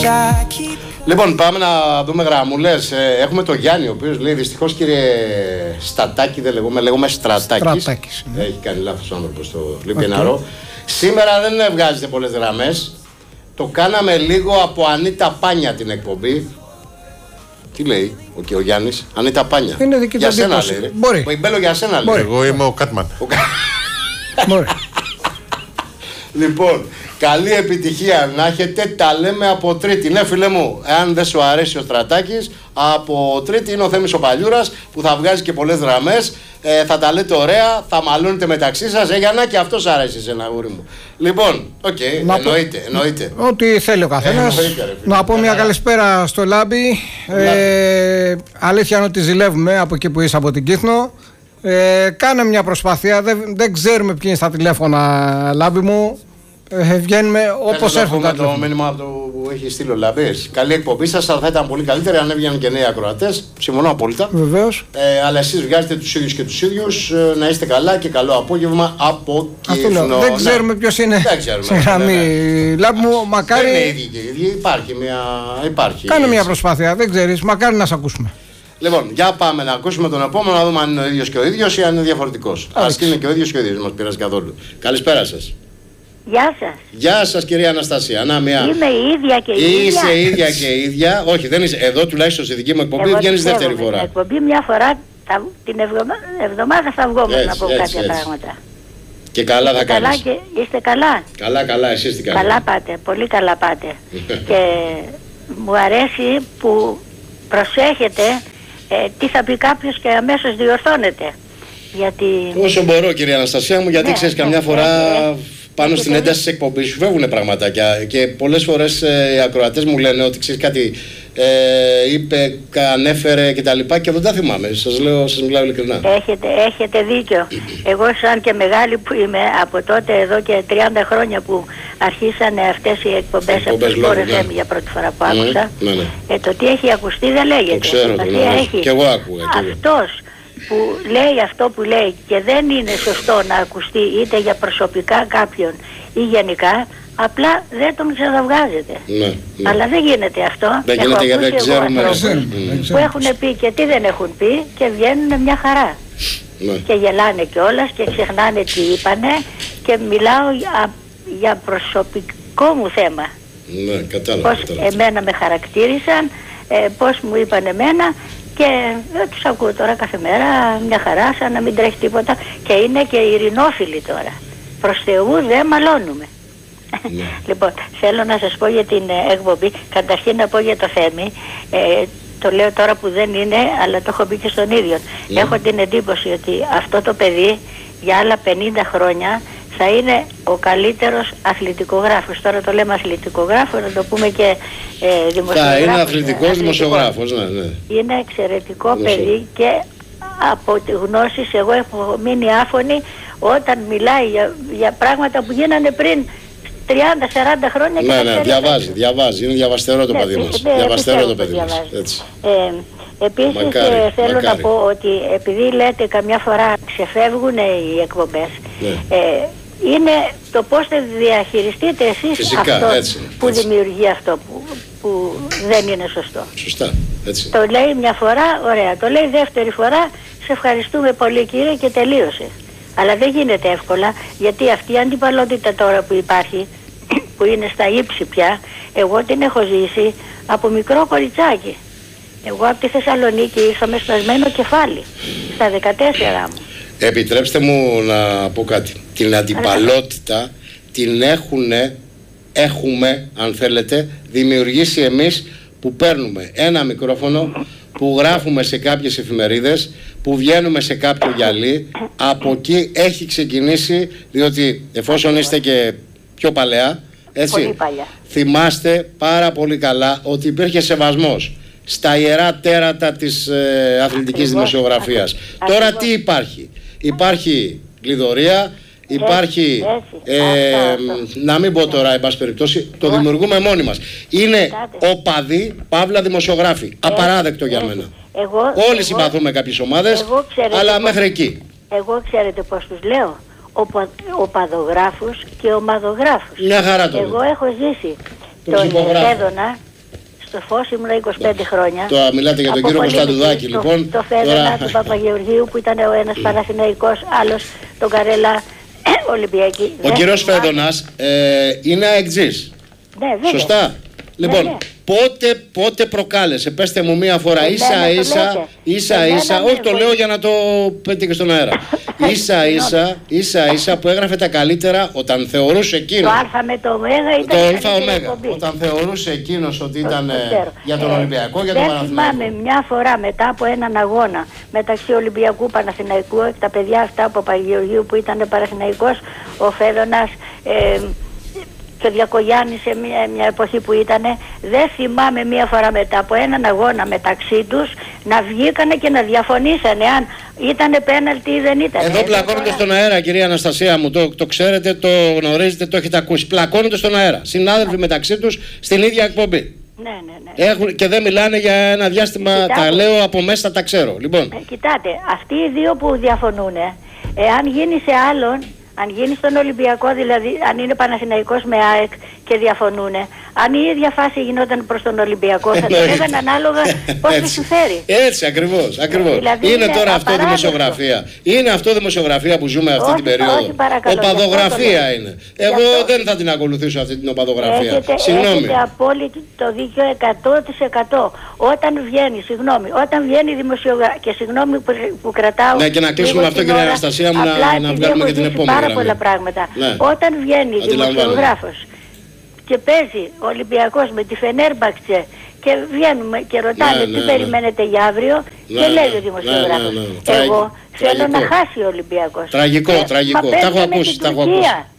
Λοιπόν, πάμε να δούμε γραμμούλες. Έχουμε τον Γιάννη, ο οποίος λέει: δυστυχώς κύριε Στατάκη, δεν λέγομαι Στρατάκης. Έχει κάνει λάθος ο άνθρωπος, το λείπει νερό. Σήμερα δεν βγάζετε πολλές γραμμές. Το κάναμε λίγο από Ανίτα Πάνια την εκπομπή. Τι λέει ο Γιάννης? Ανίτα Πάνια. Είναι δική του εντύπωση. Μπορεί. Μπέλο για σένα λέει. Εγώ είμαι ο Κάτμαν. Μπορεί. Λοιπόν, καλή επιτυχία να έχετε, τα λέμε από Τρίτη. Ναι φίλε μου, εάν δεν σου αρέσει ο Στρατάκης, από Τρίτη είναι ο Θέμης ο Παλιούρας που θα βγάζει και πολλές γραμμές, θα τα λέτε ωραία, θα μαλώνετε μεταξύ σας, Γιάννα, και αυτός αρέσει εσένα αγόρι μου. Λοιπόν, εννοείται. Ό,τι θέλει ο καθένας. Να πω μια καλησπέρα στο Λάμπη. Αλήθεια είναι ότι ζηλεύουμε από εκεί που είσαι, από την Κύθνο. Κάνε μια προσπάθεια, δεν ξέρουμε ποιοι είναι στα τηλέφωνα, Λάμπη μου. Βγαίνουμε όπως έρχονται. Το μήνυμα που έχει στείλει ο Λαμπής. Καλή εκπομπή σας, αλλά θα ήταν πολύ καλύτερη αν έβγαιναν και νέοι ακροατές. Συμφωνώ απόλυτα. Βεβαίως. Αλλά εσείς βγάζετε τους ίδιους και τους ίδιους. Να είστε καλά και καλό απόγευμα από Κύθνο. Δεν ξέρουμε ποιος είναι σε γραμμή. Λάμπη μου, μακάρι. Δεν είναι ίδιοι και ίδιοι. Υπάρχει. Κάνε μια προσπάθεια, δεν ξέρεις. Μακάρι να σε ακούσουμε. Λοιπόν, για πάμε να ακούσουμε τον επόμενο, να δούμε αν είναι ο ίδιος και ο ίδιος ή αν είναι διαφορετικός. Ας είναι και ο ίδιος και ο ίδιος, δεν μας πειράζει καθόλου. Καλησπέρα σας. Γεια σας. Γεια σας κυρία Αναστασία. Είμαι η ίδια και η ίδια. Είσαι ίδια και η ίδια. Όχι, δεν είσαι. Εδώ τουλάχιστον στη δική μου εκπομπή βγαίνεις δεύτερη φορά. Στην εκπομπή μια φορά την εβδομάδα θα βγω να πω κάποια πράγματα. Και καλά θα κάνεις. Είστε καλά? Καλά, εσείς τι κάνετε? Καλά πάτε, πολύ καλά πάτε. Και μου αρέσει που προσέχετε τι θα πει κάποιος και αμέσως διορθώνεται. Γιατί... Όσο μπορώ κυρία Αναστασία μου, γιατί ξέρεις καμιά φορά πάνω στην ένταση της εκπομπής σου φεύγουν πραγματάκια και πολλές φορές οι ακροατές μου λένε ότι ξέρεις κάτι είπε, ανέφερε κτλ. Και δεν τα θυμάμαι, σας μιλάω ειλικρινά. Έχετε δίκιο. Εγώ σαν και μεγάλη που είμαι από τότε εδώ και 30 χρόνια που αρχίσανε αυτές οι εκπομπές από το Sport FM για πρώτη φορά που άκουσα, το τι έχει ακουστεί δεν λέγεται. Το ξέρω, και εγώ άκουγα. Αυτός που λέει αυτό που λέει και δεν είναι σωστό να ακουστεί είτε για προσωπικά κάποιον ή γενικά, απλά δεν τον ξαναβγάζετε. Αλλά δεν γίνεται αυτό. Δεν γίνεται γιατί δεν ξέρουμε που έχουν πει και τι δεν έχουν πει και βγαίνουν μια χαρά. Και γελάνε κιόλας και ξεχνάνε τι είπανε και μιλάω για προσωπικό μου θέμα. Κατάλαβα. Πώς εμένα με χαρακτήρισαν, πώς μου είπαν εμένα. Και τους ακούω τώρα κάθε μέρα μια χαρά, σαν να μην τρέχει τίποτα. Και είναι και ειρηνόφιλοι τώρα. Προς Θεού δεν μαλώνουμε. Λοιπόν, θέλω να σας πω για την εκπομπή. Καταρχήν να πω για το Θέμη. Το λέω τώρα που δεν είναι, αλλά το έχω πει και στον ίδιο. Έχω την εντύπωση ότι αυτό το παιδί για άλλα 50 χρόνια θα είναι ο καλύτερος αθλητικογράφος. Τώρα το λέμε αθλητικογράφο, να το πούμε και δημοσιογράφος. Θα είναι αθλητικός δημοσιογράφος, ναι. Είναι εξαιρετικό παιδί και από τη γνώση εγώ έχω μείνει άφωνη όταν μιλάει για πράγματα που γίνανε πριν 30-40 χρόνια. Ναι, διαβάζει, είναι διαβαστερό το παιδί μας. Διαβαστερό το παιδί μας. Επίσης θέλω να πω ότι επειδή λέτε καμιά φορά ξεφεύγουν οι εκπομπές, είναι το πώς θα διαχειριστείτε εσείς φυσικά, αυτό έτσι. Δημιουργεί αυτό που δεν είναι σωστό. Σωστά, έτσι. Το λέει μια φορά, ωραία. Το λέει δεύτερη φορά, σε ευχαριστούμε πολύ κύριε και τελείωσε. Αλλά δεν γίνεται εύκολα, γιατί αυτή η αντιπαλότητα τώρα που υπάρχει, που είναι στα ύψη πια, εγώ την έχω ζήσει από μικρό κοριτσάκι. Εγώ από τη Θεσσαλονίκη ήρθα με σπασμένο κεφάλι, στα 14 μου. Επιτρέψτε μου να πω κάτι. Την αντιπαλότητα την έχουμε, αν θέλετε, δημιουργήσει εμείς που παίρνουμε ένα μικρόφωνο, που γράφουμε σε κάποιες εφημερίδες, που βγαίνουμε σε κάποιο γυαλί. Από εκεί έχει ξεκινήσει, διότι εφόσον είστε και πιο παλαιά, έτσι, θυμάστε πάρα πολύ καλά ότι υπήρχε σεβασμός στα ιερά τέρατα της αθλητικής δημοσιογραφίας. Τώρα τι υπάρχει? Υπάρχει κλειδωρία, υπάρχει, να μην πω τώρα, εν πάση περιπτώσει, το δημιουργούμε μόνοι μας. Είναι οπαδοί, παύλα δημοσιογράφοι. Απαράδεκτο για μένα. Όλοι συμπαθούμε κάποιες ομάδες, αλλά μέχρι εκεί. Εγώ ξέρετε πώς τους λέω? Οπαδογράφους και ομαδογράφους. Μια χαρά το εγώ έχω ζήσει τον Έδωνα στο Φως ήμουν 25 χρόνια. Τώρα μιλάτε για τον κύριο Κωνσταντουδάκη, λοιπόν. Το Φέδωνα του Παπαγεωργίου που ήταν ο ένας Παναθηναϊκός, άλλος τον Καρέλα Ολυμπιακή. Ο κύριος Φέδωνας είναι αεκτζής. Ναι, βέβαια. Σωστά. Λοιπόν, ναι. πότε προκάλεσε, πέστε μου μία φορά, ίσα ίσα, όχι το λέω για να το πέτε και στον αέρα. ίσα ίσα που έγραφε τα καλύτερα όταν θεωρούσε εκείνος. Το Α με το Ωμέγα ήταν το Αλφα Ωμέγα. Όταν θεωρούσε εκείνος ότι ήταν για τον Ολυμπιακό, για τον Παναθηναϊκό. Θυμάμαι μια φορά μετά από έναν αγώνα μεταξύ Ολυμπιακού Παναθηναϊκού και τα παιδιά αυτά από Παπαγεωργίου που ήταν Παναθηναϊκός, ο Φέδωνας και ο Διακογιάννης σε μια εποχή που ήταν, δεν θυμάμαι μια φορά μετά από έναν αγώνα μεταξύ τους να βγήκανε και να διαφωνήσανε αν ήτανε πέναλτι ή δεν ήταν. Εδώ πλακώνονται στον αέρα, κυρία Αναστασία μου, το ξέρετε, το γνωρίζετε, το έχετε ακούσει. Πλακώνονται στον αέρα. Συνάδελφοι μεταξύ τους στην ίδια εκπομπή. Ναι. Έχουν, και δεν μιλάνε για ένα διάστημα, τα λέω από μέσα, τα ξέρω. Λοιπόν. Κοιτάτε, αυτοί οι δύο που διαφωνούν, εάν γίνει σε άλλον, αν γίνει στον Ολυμπιακό, δηλαδή αν είναι Παναθηναϊκός με ΑΕΚ και διαφωνούνε, αν η ίδια φάση γινόταν προς τον Ολυμπιακό, θα το λέγανε ανάλογα πώς θα συμφέρει. Έτσι, ακριβώς. Δηλαδή είναι τώρα αυτό δημοσιογραφία. Είναι αυτό δημοσιογραφία που ζούμε αυτή την περίοδο. Οπαδογραφία είναι. Εγώ δεν θα την ακολουθήσω αυτή την οπαδογραφία. Συγγνώμη. Έχετε απόλυτο το δίκιο 100%. Όταν βγαίνει δημοσιογραφία, και συγγνώμη που κρατάω. Ναι, και να κλείσουμε αυτό, κυρία Αναστασία μου, να βγάλουμε και την επόμενη. Πάρα πολλά πράγματα. Ναι. Όταν βγαίνει δημοσιογράφος και παίζει ο Ολυμπιακός με τη Φενέρμπαξτσε και βγαίνουμε και ρωτάνε τι περιμένετε για αύριο, και λέει ο δημοσιογράφος, εγώ θέλω να χάσει ο Ολυμπιακός. Τραγικό. Τα έχω ακούσει.